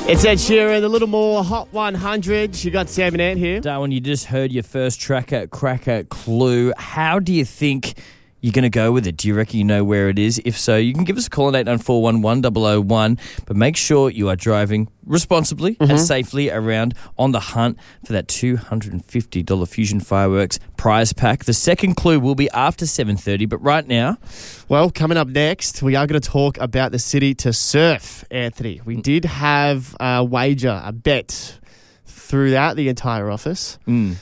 It's Ed Sheeran, a little more Hot 100. You got Sam and Ant here. Darwin, you just heard your first cracker clue. How do you think you're going to go with it? Do you reckon you know where it is? If so, you can give us a call on 89411001, but make sure you are driving responsibly and safely around on the hunt for that $250 Fusion Fireworks prize pack. The second clue will be after 7:30, but right now... Well, coming up next, we are going to talk about the city to surf, Anthony. We did have a wager, a bet, throughout the entire office.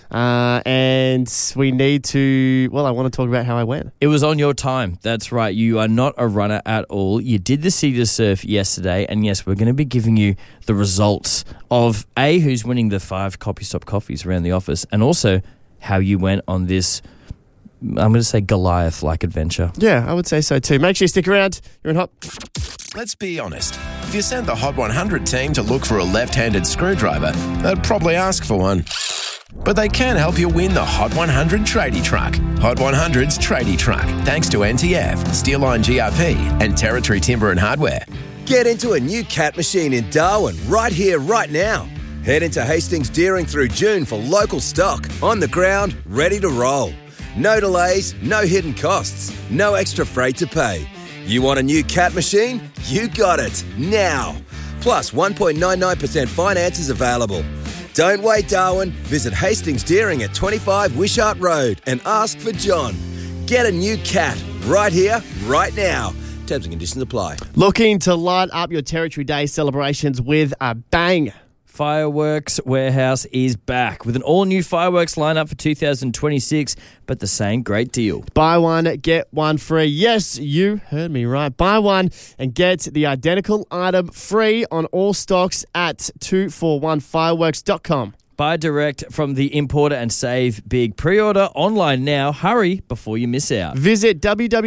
And we need to... Well, I want to talk about how I went. It was on your time. That's right. You are not a runner at all. You did the City to Surf yesterday. And yes, we're going to be giving you the results of A, who's winning the 5 Coffee Stop coffees around the office, and also how you went on this, I'm going to say Goliath-like adventure. Yeah, I would say so too. Make sure you stick around. You're in Hot. Let's be honest. If you sent the Hot 100 team to look for a left-handed screwdriver, they'd probably ask for one. But they can help you win the Hot 100 Tradie Truck. Hot 100's Tradie Truck, thanks to NTF, Steelline GRP and Territory Timber and Hardware. Get into a new CAT machine in Darwin right here, right now. Head into Hastings Deering through June for local stock, on the ground, ready to roll. No delays, no hidden costs, no extra freight to pay. You want a new CAT machine? You got it, now. Plus 1.99% finance is available. Don't wait, Darwin. Visit Hastings Deering at 25 Wishart Road and ask for John. Get a new CAT right here, right now. Terms and conditions apply. Looking to light up your Territory Day celebrations with a bang. Fireworks Warehouse is back with an all-new fireworks lineup for 2026, but the same great deal. Buy one, get one free. Yes, you heard me right. Buy one and get the identical item free on all stocks at 241fireworks.com. Buy direct from the importer and save big. Pre-order online now. Hurry before you miss out. Visit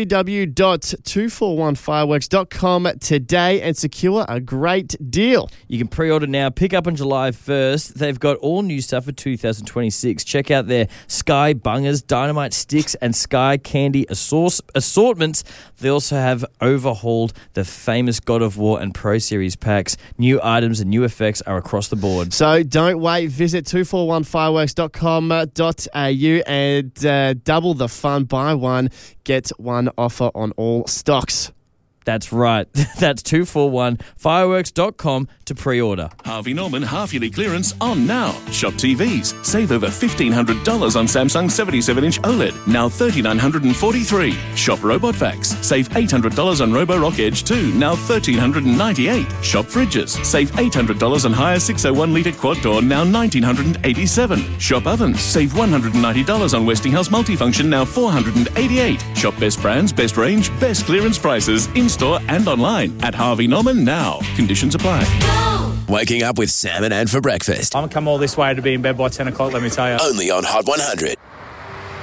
www.241fireworks.com today and secure a great deal. You can pre-order now. Pick up on July 1st. They've got all new stuff for 2026. Check out their Sky Bungers, Dynamite Sticks, and Sky Candy assortments. They also have overhauled the famous God of War and Pro Series packs. New items and new effects are across the board. So don't wait. Visit 241fireworks.com.au and double the fun. Buy one, get one offer on all stocks. That's right. That's 241fireworks.com to pre-order. Harvey Norman half-yearly clearance on now. Shop TVs. Save over $1,500 on Samsung 77-inch OLED, now $3,943. Shop Robot Vacs. Save $800 on Roborock Edge 2, now $1,398. Shop fridges. Save $800 on Haier 601-litre quad door, now $1,987. Shop ovens. Save $190 on Westinghouse multifunction, now $488. Shop best brands, best range, best clearance prices in-store and online at Harvey Norman now. Conditions apply. Waking up with Sam and Ant for breakfast. I'm come all this way to be in bed by 10 o'clock, let me tell you. Only on Hot 100.